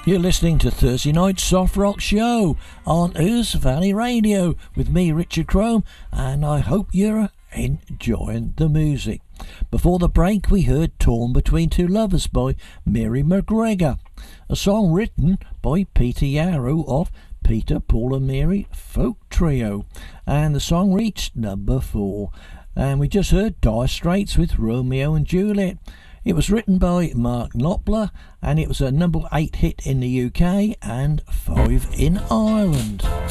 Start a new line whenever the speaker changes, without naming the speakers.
You're listening to Thursday Night Soft Rock Show on Ouse Valley Radio with me, Richard Crome, and I hope you're enjoying the music. Before the break, we heard Torn Between Two Lovers by Mary McGregor, a song written by Peter Yarrow of Peter, Paul and Mary Folk Trio, and the song reached number 4. And we just heard Dire Straits with Romeo and Juliet. It was written by Mark Knopfler, and it was a number 8 hit in the UK and 5 in Ireland.